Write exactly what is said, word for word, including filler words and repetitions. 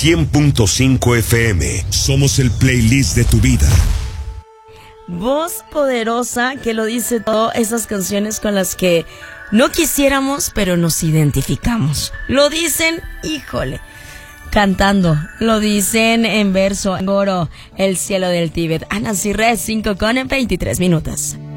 cien punto cinco F M. Somos el playlist de tu vida. Voz poderosa que lo dice todo, esas canciones con las que no quisiéramos, pero nos identificamos. Lo dicen, híjole, cantando. Lo dicen en verso, en coro, El cielo del Tíbet. Ana Cirré, cinco con veintitrés minutos.